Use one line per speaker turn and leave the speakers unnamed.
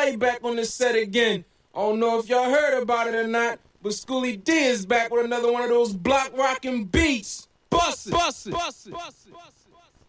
Hawaii back on the set again. I don't know if y'all heard about it or not, but Schoolie D is back with another one of those block rockin' beats. Bust it, bust it, bust it, bust it, bust it.